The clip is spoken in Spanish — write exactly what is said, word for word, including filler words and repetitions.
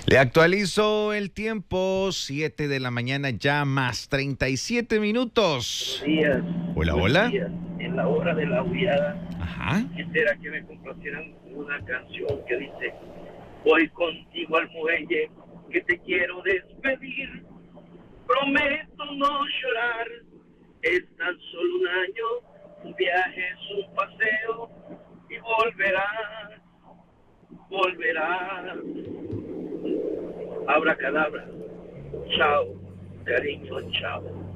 Le actualizo el tiempo, siete de la mañana ya más treinta y siete minutos. Buenos días. Hola, Buenos hola. días. En la hora de la huiada, Ajá. quisiera que me complacieran una canción que dice: voy contigo al muelle, que te quiero despedir. Prometo no llorar, es tan solo un año, un viaje es un paseo y volverás, volverás. Abracadabra, chao, cariño, chao.